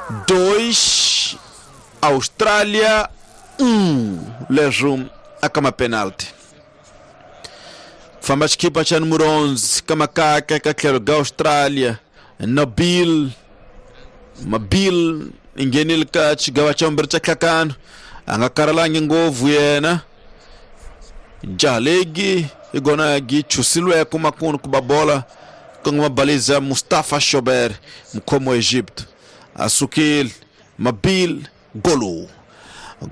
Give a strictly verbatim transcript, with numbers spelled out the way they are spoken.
dois, Austrália um, Lejum a kama penalti. Famba equipa cha número onze kama kaka kakero ga Austrália Nabil Mabil ingenil kach gawa chamber cha kakano anga karalangi ngovu yena jalegi igona gi chusilwe kuma kunu kubabola kungma baliza Mustafa Shober mkomo Egypt asukil Mabil golo.